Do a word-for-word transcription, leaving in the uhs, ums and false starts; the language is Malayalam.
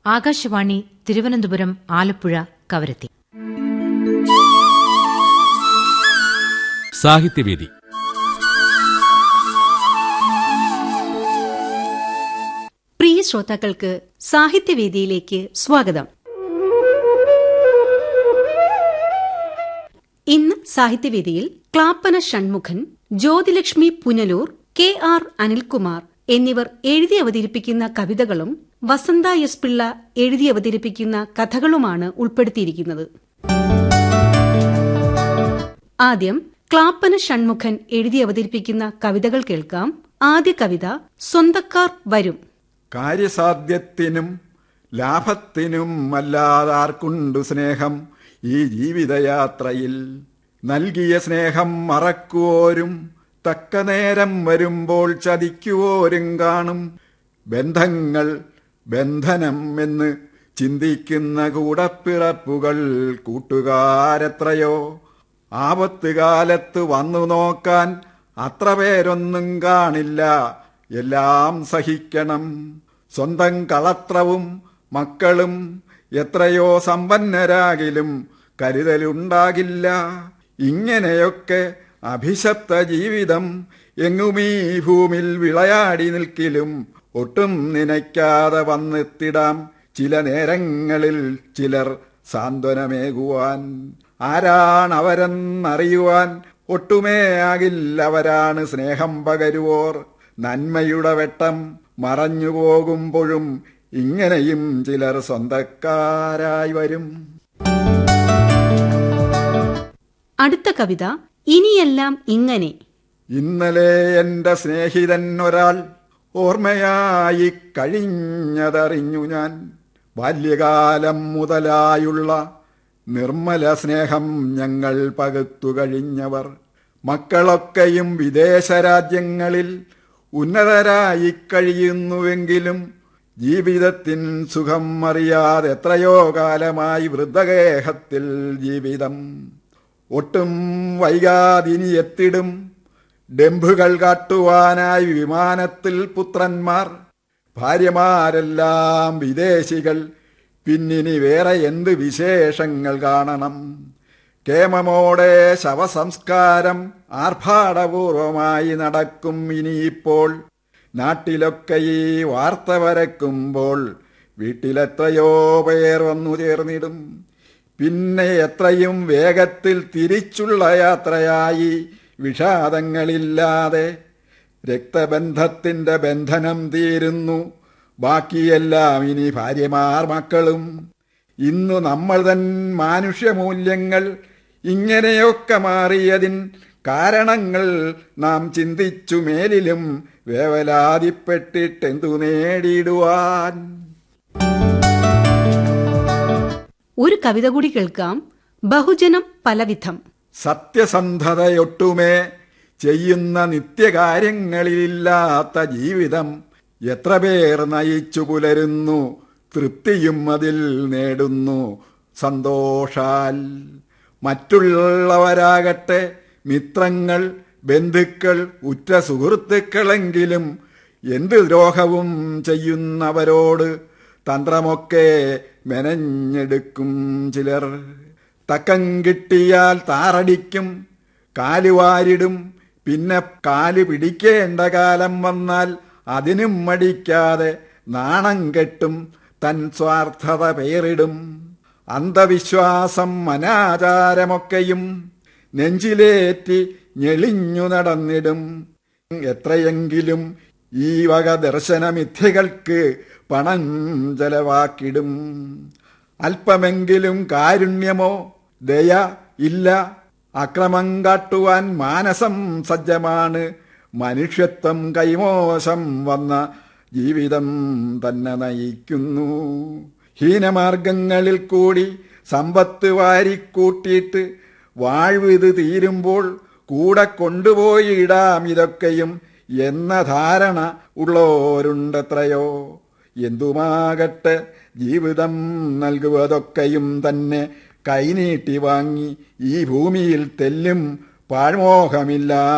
ആകാശവാണി തിരുവനന്തപുരം, ആലപ്പുഴ, കവരത്തി. സാഹിത്യവേദി. പ്രിയ ശ്രോതാക്കൾക്ക് സാഹിത്യവേദിയിലേക്ക് സ്വാഗതം. ഇന്ന് സാഹിത്യവേദിയിൽ ക്ലാപ്പന ഷൺമുഖൻ, ജ്യോതിലക്ഷ്മി പുനലൂർ, കെ ആർ അനിൽകുമാർ എന്നിവർ എഴുതി അവതരിപ്പിക്കുന്ന കവിതകളും വസന്ത എസ് പിള്ള എഴുതി അവതരിപ്പിക്കുന്ന കഥകളുമാണ് ഉൾപ്പെടുത്തിയിരിക്കുന്നത്. ആദ്യം ക്ലാപ്പന ഷൺമുഖൻ എഴുതി അവതരിപ്പിക്കുന്ന കവിതകൾ കേൾക്കാം. ആദ്യ കവിത സ്വന്തക്കാർ വരും. കാര്യസാധ്യത്തിനും ലാഭത്തിനും അല്ലാതാർക്കുണ്ടു സ്നേഹം ഈ ജീവിതയാത്രയിൽ. നൽകിയ സ്നേഹം മറക്കുവോരും തക്ക നേരം വരുമ്പോൾ ചതിക്കുവോരും കാണും. ബന്ധങ്ങൾ ബന്ധനം എന്ന് ചിന്തിക്കുന്ന കൂടപ്പിറപ്പുകൾ കൂട്ടുകാരെത്രയോ. ആപത്ത് കാലത്ത് വന്നു നോക്കാൻ അത്ര പേരൊന്നും കാണില്ല, എല്ലാം സഹിക്കണം. സ്വന്തം കളത്രവും മക്കളും എത്രയോ സമ്പന്നരാകിലും കരുതലുണ്ടാകില്ല. ഇങ്ങനെയൊക്കെ അഭിശപ്ത ജീവിതം എങ്ങുമീ ഭൂമിൽ വിളയാടി നിൽക്കിലും ഒട്ടും നനയ്ക്കാതെ വന്നെത്തിടാം ചില നേരങ്ങളിൽ ചിലർ സാന്ത്വനമേകുവാൻ. ആരാണവരെന്നറിയുവാൻ ഒട്ടുമേ ആകില്ലവരാണ് സ്നേഹം പകരുവോർ. നന്മയുടെ വെട്ടം മറഞ്ഞു പോകുമ്പോഴും ഇങ്ങനെയും ചിലർ സ്വന്തക്കാരായി വരും. അടുത്ത കവിത ഇനിയെല്ലാം ഇങ്ങനെ. ഇന്നലെ എന്റെ സ്നേഹിതൻ ഒരാൾ ഓർമ്മയായി കഴിഞ്ഞതറിഞ്ഞു ഞാൻ. ബാല്യകാലം മുതലായുള്ള നിർമ്മല സ്നേഹം ഞങ്ങൾ പകുത്തു കഴിഞ്ഞവർ. മക്കളൊക്കെയും വിദേശ രാജ്യങ്ങളിൽ ഉന്നതരായി കഴിയുന്നുവെങ്കിലും ജീവിതത്തിൻ സുഖം അറിയാതെ എത്രയോ കാലമായി വൃദ്ധഗേഹത്തിൽ ജീവിതം. ഒട്ടും വൈകാതിനി എത്തിടും ഡംഭുകൾ കാട്ടുവാനായി വിമാനത്തിൽ പുത്രന്മാർ. ഭാര്യമാരെല്ലാം വിദേശികൾ, പിന്നിനി വേറെ എന്ത് വിശേഷങ്ങൾ കാണണം. കേമമോടെ ശവസംസ്കാരം ആർഭാടപൂർവമായി നടക്കും ഇനിയിപ്പോൾ. നാട്ടിലൊക്കെ ഈ വാർത്ത വരക്കുമ്പോൾ വീട്ടിലെത്രയോ പേർ വന്നു ചേർന്നിടും. പിന്നെ എത്രയും വേഗത്തിൽ തിരിച്ചുള്ള യാത്രയായി വിഷാദങ്ങളില്ലാതെ. രക്തബന്ധത്തിന്റെ ബന്ധനം തീരുന്നു, ബാക്കിയെല്ലാം ഇനി ഭാര്യമാർ മക്കളും. ഇന്നു നമ്മൾ തൻ മാനുഷ്യമൂല്യങ്ങൾ ഇങ്ങനെയൊക്കെ മാറിയതിൻ കാരണങ്ങൾ നാം ചിന്തിച്ചു മേലിലും വേവലാതിപ്പെട്ടിട്ടെന്തു നേടിയിടുവാൻ. ഒരു കവിത കൂടി കേൾക്കാം. ബഹുജനം പലവിധം. സത്യസന്ധതയൊട്ടുമേ ചെയ്യുന്ന നിത്യകാര്യങ്ങളിലില്ലാത്ത ജീവിതം എത്ര പേർ നയിച്ചു പുലരുന്നു. തൃപ്തിയും അതിൽ നേടുന്നു സന്തോഷാൽ. മറ്റുള്ളവരാകട്ടെ മിത്രങ്ങൾ, ബന്ധുക്കൾ, ഉറ്റ സുഹൃത്തുക്കളെങ്കിലും എന്ത് ദ്രോഹവും ചെയ്യുന്നവരോട് തന്ത്രമൊക്കെ മെനഞ്ഞെടുക്കും ചിലർ. തക്കം കിട്ടിയാൽ താറടിക്കും, കാലുവാരിടും. പിന്നെ കാല് പിടിക്കേണ്ട കാലം വന്നാൽ അതിനും മടിക്കാതെ നാണം കെട്ടും, തൻ സ്വാർത്ഥത പേരിടും. അന്ധവിശ്വാസം അനാചാരമൊക്കെയും നെഞ്ചിലേറ്റി ഞെളിഞ്ഞു നടന്നിടും. എത്രയെങ്കിലും ഈ വക ദർശനമിഥ്യകൾക്ക് പണം ചെലവാക്കിടും. അല്പമെങ്കിലും കാരുണ്യമോ ദയ ഇല്ല. അക്രമം കാട്ടുവാൻ മാനസം സജ്ജമാണ്. മനുഷ്യത്വം കൈമോശം വന്ന ജീവിതം തന്നെ നയിക്കുന്നു. ഹീനമാർഗങ്ങളിൽ കൂടി സമ്പത്ത് വാരിക്കൂട്ടിയിട്ട് വാഴ്വിത് തീരുമ്പോൾ കൂടെ കൊണ്ടുപോയിടാം ഇതൊക്കെയും എന്ന ധാരണ ഉള്ളോരുണ്ടെത്രയോ. എന്തുമാകട്ടെ ജീവിതം നൽകുവതൊക്കെയും തന്നെ കൈനീട്ടി വാങ്ങി ഈ ഭൂമിയിൽ തെല്ലും പാഴ്മോഹമില്ല